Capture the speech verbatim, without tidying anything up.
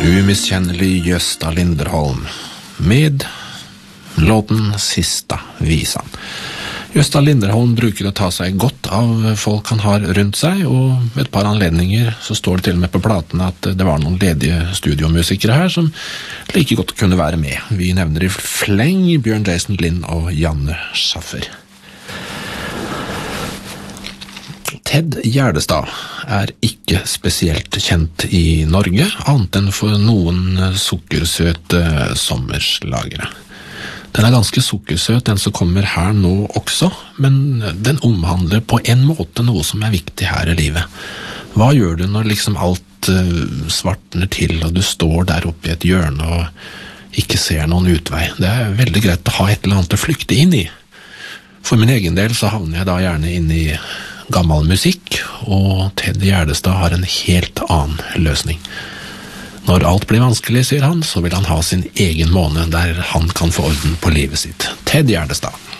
Umiskjennelig Gösta Linderholm med låten Sista visan. Gösta Linderholm bruker å ta seg godt av folk han har rundt seg, og ved et par anledninger så står det til og med på platene at det var noen ledige studiomusikere her som like godt kunne være med. Vi nevner i fleng Bjørn Jason Lind og Janne Schaffer. Ted Gärdestad er ikke spesielt kjent i Norge, annet enn for noen sukkersøte sommerslagere. Den er ganske sukkersøt, den som kommer her nå også, men den omhandler på en måte noe som er viktig her i livet. Hva gjør du når liksom alt uh, svartner til, og du står der oppe i et hjørne og ikke ser noen utvei? Det er veldig greit å ha et eller annet å flykte inn i. For min egen del så havner jeg da gjerne inn i gammel musikk, og Ted Gärdestad har en helt annen løsning. Når alt blir vanskelig, sier han, så vil han ha sin egen måned der han kan få orden på livet sitt. Ted Gärdestad.